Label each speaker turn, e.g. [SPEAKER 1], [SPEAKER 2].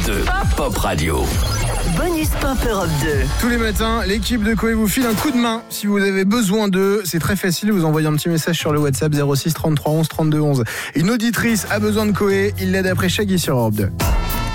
[SPEAKER 1] 2, Pop Radio.
[SPEAKER 2] Bonus Pop Europe 2.
[SPEAKER 3] Tous les matins, l'équipe de Coé vous file un coup de main. Si vous avez besoin d'eux, c'est très facile. Vous envoyez un petit message sur le WhatsApp 06 33 11 32 11. Une auditrice a besoin de Coé. Il l'aide après Shaggy sur Europe 2.